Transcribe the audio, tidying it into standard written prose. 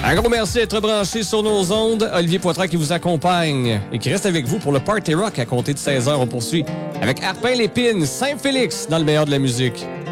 Un gros merci d'être branché sur nos ondes. Olivier Poitras qui vous accompagne et qui reste avec vous pour le Party Rock à compter de 16h. On poursuit avec Arpin Lépine, Saint-Félix dans le meilleur de la musique.